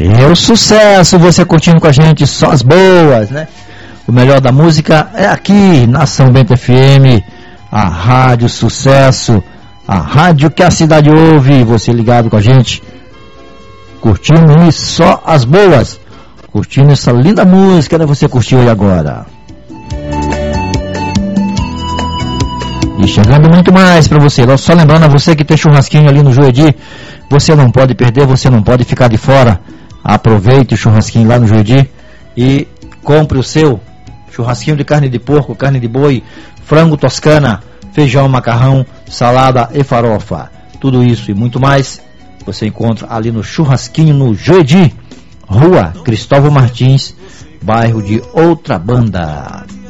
É o sucesso, você curtindo com a gente, só as boas, né? O melhor da música é aqui, na São Bento FM, a Rádio Sucesso, a rádio que a cidade ouve, você ligado com a gente, curtindo só as boas, curtindo essa linda música, né? Você curtiu aí agora. E chegando muito mais para você, só lembrando a você que tem churrasquinho ali no Juedi, você não pode perder, você não pode ficar de fora. Aproveite o churrasquinho lá no Juedi e compre o seu churrasquinho de carne de porco, carne de boi, frango toscana, feijão, macarrão, salada e farofa. Tudo isso e muito mais você encontra ali no churrasquinho no Juedi, Rua Cristóvão Martins, bairro de Outra Banda.